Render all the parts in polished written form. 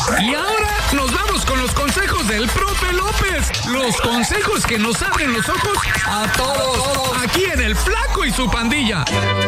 Y ahora nos vamos con los consejos del profe López. Los consejos que nos abren los ojos a todos. Aquí en El Flaco y su Pandilla.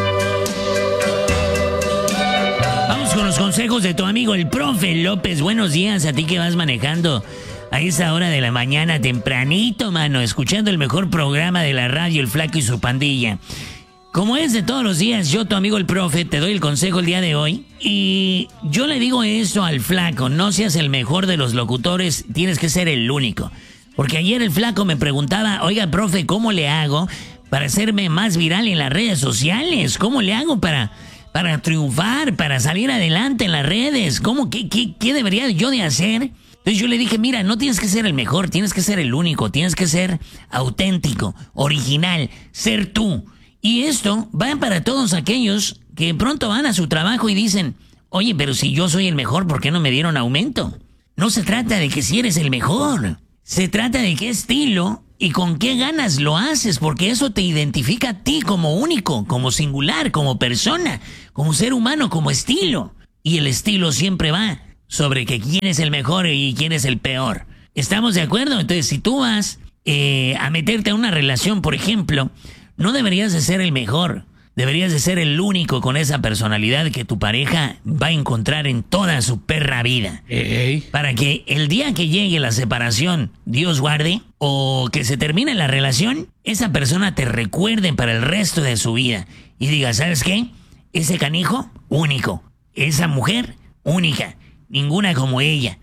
Vamos con los consejos de tu amigo el profe López. Buenos días a ti que vas manejando a esa hora de la mañana tempranito, mano, escuchando el mejor programa de la radio, El Flaco y su Pandilla. Como es de todos los días, yo, tu amigo el profe, te doy el consejo el día de hoy. Y yo le digo esto al Flaco: no seas el mejor de los locutores, tienes que ser el único. Porque ayer el Flaco me preguntaba: oiga, profe, ¿cómo le hago para hacerme más viral en las redes sociales? ¿Cómo le hago para triunfar, para salir adelante en las redes? ¿Qué debería yo de hacer? Entonces yo le dije: mira, no tienes que ser el mejor, tienes que ser el único, tienes que ser auténtico, original, ser tú. Y esto va para todos aquellos que pronto van a su trabajo y dicen: oye, pero si yo soy el mejor, ¿por qué no me dieron aumento? No se trata de que si eres el mejor, se trata de qué estilo y con qué ganas lo haces, porque eso te identifica a ti como único, como singular, como persona, como ser humano, como estilo. Y el estilo siempre va sobre que quién es el mejor y quién es el peor. ¿Estamos de acuerdo? Entonces, si tú vas a meterte a una relación, por ejemplo, no deberías de ser el mejor, deberías de ser el único con esa personalidad que tu pareja va a encontrar en toda su perra vida. Para que el día que llegue la separación, Dios guarde, o que se termine la relación, esa persona te recuerde para el resto de su vida y diga: ¿sabes qué? Ese canijo, único. Esa mujer, única. Ninguna como ella.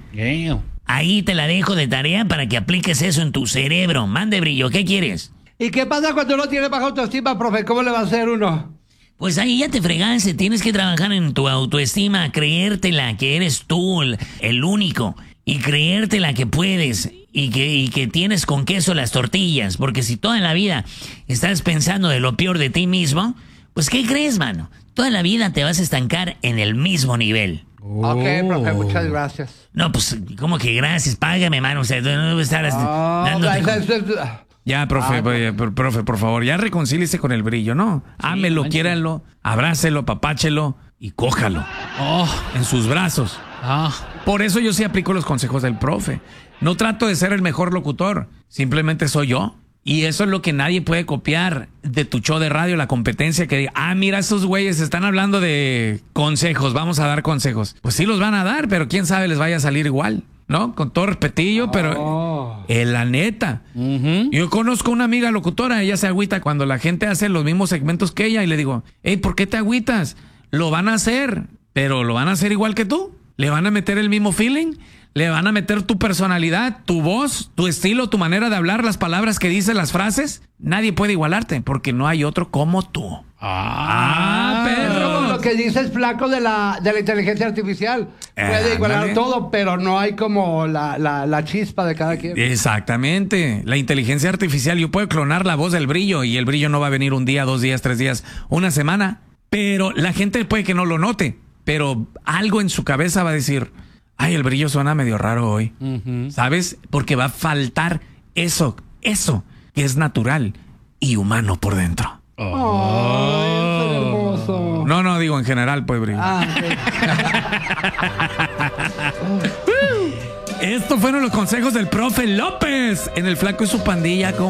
Ahí te la dejo de tarea para que apliques eso en tu cerebro. Mande brillo, ¿qué quieres? ¿Y qué pasa cuando uno tiene baja autoestima, profe? ¿Cómo le va a hacer uno? Pues ahí ya te fregaste, tienes que trabajar en tu autoestima, creértela que eres tú el único, y creértela que puedes y que tienes con queso las tortillas, porque si toda la vida estás pensando de lo peor de ti mismo, pues ¿qué crees, mano? Toda la vida te vas a estancar en el mismo nivel. Ok, profe, muchas gracias. No, pues, ¿cómo que gracias? Págame, mano, o sea, no debes estar dándote... Ya, profe, profe, por favor, ya reconcíliese con el brillo, ¿no? Ámelo, quiéranlo, abrácelo, papáchelo y cójalo. En sus brazos. Por eso yo sí aplico los consejos del profe. No trato de ser el mejor locutor, simplemente soy yo. Y eso es lo que nadie puede copiar de tu show de radio, la competencia que diga: mira, estos güeyes están hablando de consejos, vamos a dar consejos. Pues sí los van a dar, pero quién sabe les vaya a salir igual, ¿no? Con todo respetillo, pero la neta. Yo conozco una amiga locutora, ella se agüita cuando la gente hace los mismos segmentos que ella y le digo: hey, ¿por qué te agüitas? Lo van a hacer, pero lo van a hacer igual que tú. Le van a meter el mismo feeling, le van a meter tu personalidad, tu voz, tu estilo, tu manera de hablar, las palabras que dices, las frases. Nadie puede igualarte porque no hay otro como tú. Perro. Lo que dices, Flaco, de la inteligencia artificial. Puede igualar todo, pero no hay como la chispa de cada quien. Exactamente. La inteligencia artificial, yo puedo clonar la voz del brillo y el brillo no va a venir un día, 2 días, 3 días, una semana. Pero la gente puede que no lo note, pero algo en su cabeza va a decir: ay, el brillo suena medio raro hoy. ¿Sabes? Porque va a faltar eso que es natural y humano por dentro. Es hermoso. No, digo en general, pues, brillo. Estos fueron los consejos del profe López en El Flaco y su Pandilla.